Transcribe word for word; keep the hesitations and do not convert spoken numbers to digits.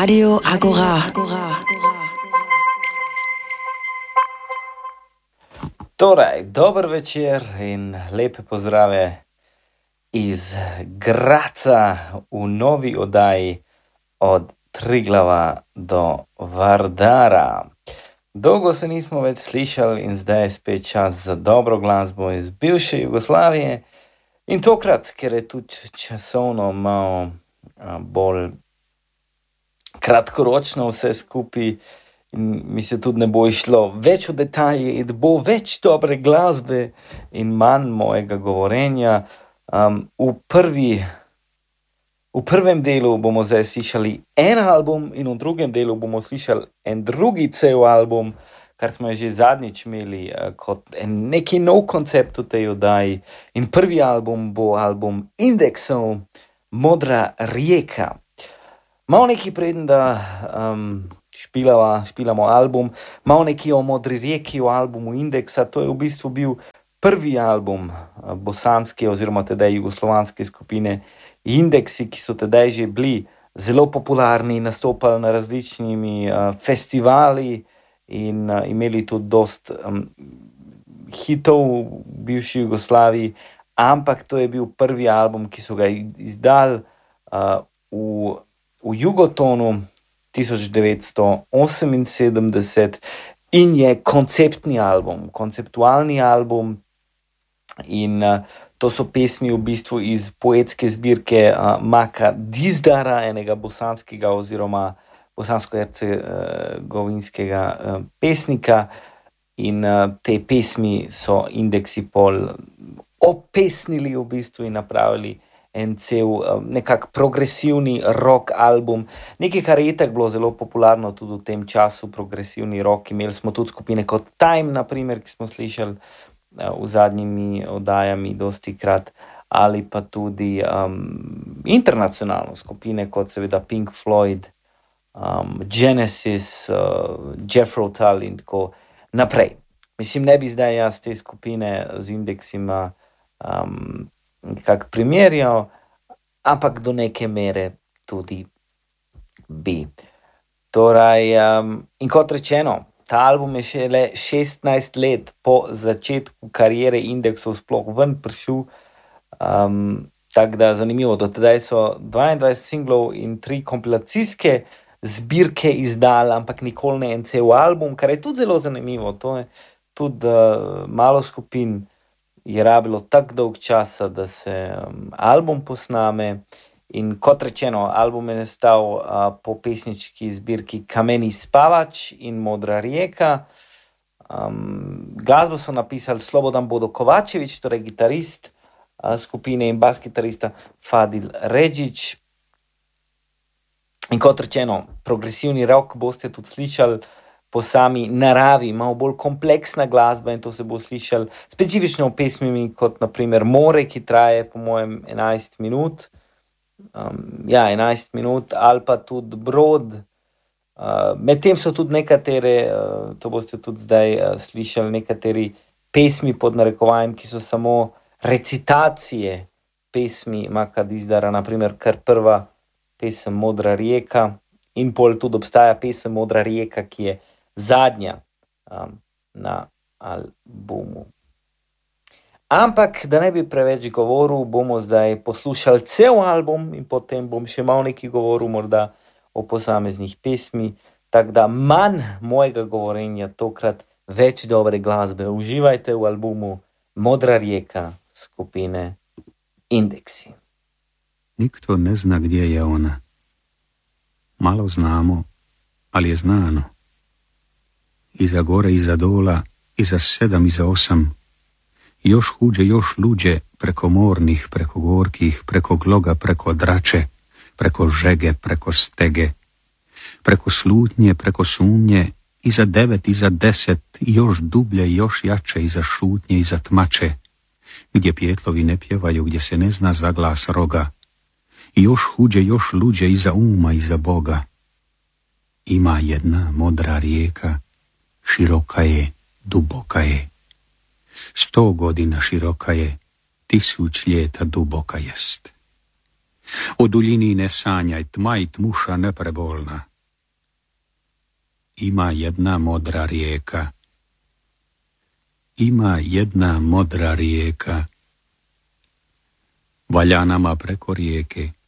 Radio Agora. Torej, dober večer in lepe pozdrave iz Graca v novi oddaji od Triglava do Vardara. Dolgo se nismo več slišali in zdaj je spet čas za dobro glasbo iz bivše Jugoslavije. In tokrat, ker je tudi časovno malo bolj kratkoročno vse skupaj, in mi se tudi ne bo išlo več v detalje, in bo več dobre glasbe in manj mojega govorenja. Um, v, prvi, v prvem delu bomo zdaj slišali en album in v drugem delu bomo slišali en drugi cel album, kar smo že zadnjič imeli uh, kot en neki nov koncept v tej oddaji. In prvi album bo album Indeksov, Modra rijeka. Malo neki preden, da um, špilava, špilamo album, malo neki o Modri rijeki, o albumu Indeksa. To je v bistvu bil prvi album uh, bosanske oziroma tedaj jugoslovanske skupine Indeksi, ki so tedaj že bili zelo popularni, nastopali na različnimi uh, festivali in uh, imeli tudi dost um, hitov v bivši Jugoslaviji, ampak to je bil prvi album, ki so ga izdali uh, v, v Jugotonu tisoč devetsto oseminsedemdeset in je konceptni album, konceptualni album in uh, to so pesmi v bistvu iz poetske zbirke uh, Maka Dizdara, enega bosanskega oziroma bosansko-hercegovinskega uh, pesnika in uh, te pesmi so Indeksi pol opesnili v bistvu in napravili en cel uh, nekak progresivni rock album. Nekaj, kar je itak bilo zelo popularno tudi v tem času, progresivni rock. Imeli smo tudi skupine kot Time, naprimer, ki smo slišali uh, v zadnjimi oddajami dosti krat, ali pa tudi um, internacionalno skupine kot seveda Pink Floyd, um, Genesis, uh, Jethro Tull in tako naprej. Mislim, ne bi zdaj jaz te skupine z Indeksima um, nekako primerjal, ampak do neke mere tudi bi. Torej, um, in kot rečeno, ta album je šele šestnajst let po začetku kariere Indeksov sploh ven prišel. Um, tako da zanimivo, do tedaj so dvaindvajset singlov in tri kompilacijske zbirke izdali, ampak nikoli ne en cel album, kar je tudi zelo zanimivo. To je tudi uh, malo skupin je rabilo tako dolg časa, da se um, album posname. In kot rečeno, album je nastal uh, po pesnički zbirki Kameni spavač in Modra rijeka. Um, glasbo so napisali Slobodan Bodo Kovačević, torej gitarist uh, skupine in bas gitarista Fadil Redžić. In kot rečeno, progresivni rock boste tudi slišali po sami naravi, malo bolj kompleksna glasba in to se bo slišali specifično v pesmimi kot naprimer More, ki traje po mojem enajst minut. Um, ja, enajst minut, ali pa tudi Brod. Uh, Medtem so tudi nekatere, uh, to boste tudi zdaj uh, slišali, nekateri pesmi pod narekovajem, ki so samo recitacije pesmi Maka Dizdara, naprimer kar prva pesem Modra rijeka in pol tudi obstaja pesem Modra rijeka, ki je zadnja um, na albumu. Ampak, da ne bi preveč govoril, bomo zdaj poslušali cel album in potem bom še malo nekaj govoril morda o posameznih pesmi, tako da manj mojega govorenja, tokrat več dobre glasbe. Uživajte v albumu Modra rijeka skupine Indeksi. Nikto ne zna gdje je ona. Malo znamo, ali je znano. Iza gore, iza dola, iza sedam, iza osam. Još huđe, još luđe, preko mornih, preko gorkih, preko gloga, preko drače, preko žege, preko stege, preko slutnje, preko sumnje, iza devet, iza deset, još dublje, još jače, iza šutnje, iza tmače, gdje pjetlovi ne pjevaju, gdje se ne zna za glas roga. I još huđe, još luđe, iza uma, iza Boga. Ima jedna modra rijeka, široka je, duboka je. Sto godina široka je, tisuć ljeta duboka jest. O duljini ne sanjaj, tma i tmuša neprebolna, ima jedna modra rijeka. Ima jedna modra rijeka. Valja nama preko rijeke